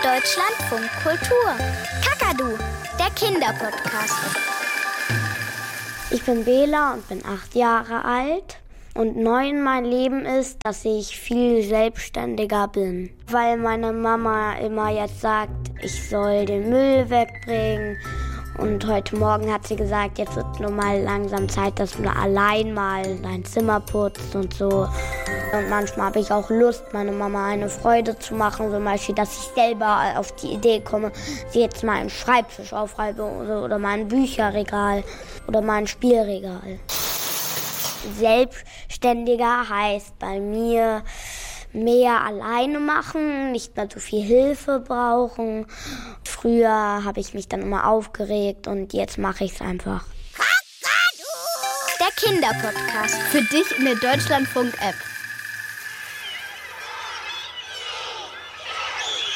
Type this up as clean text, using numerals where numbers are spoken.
Deutschlandfunk Kultur. Kakadu, der Kinderpodcast. Ich bin Bela und bin 8 Jahre alt. Und neu in meinem Leben ist, dass ich viel selbstständiger bin. Weil meine Mama immer jetzt sagt, ich soll den Müll wegbringen. Und heute Morgen hat sie gesagt, jetzt wird nur mal langsam Zeit, dass du allein mal dein Zimmer putzt und so. Und manchmal habe ich auch Lust, meiner Mama eine Freude zu machen. Zum Beispiel, dass ich selber auf die Idee komme, sie jetzt mal einen Schreibtisch aufreibe oder mal ein Bücherregal oder mal ein Spielregal. Selbstständiger heißt bei mir mehr alleine machen, nicht mehr so viel Hilfe brauchen. Früher habe ich mich dann immer aufgeregt und jetzt mache ich es einfach. Der Kinderpodcast. Für dich in der Deutschlandfunk-App.